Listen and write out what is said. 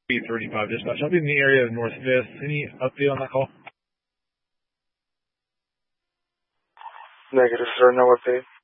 B35 dispatch. I'll be in the area of North 5th. Any update on that call? Negative, sir. No update.